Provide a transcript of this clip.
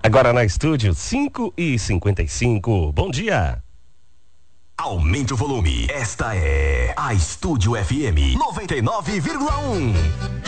Agora na estúdio, 5h55. Bom dia. Aumente o volume. Esta é a Estúdio FM 99,1.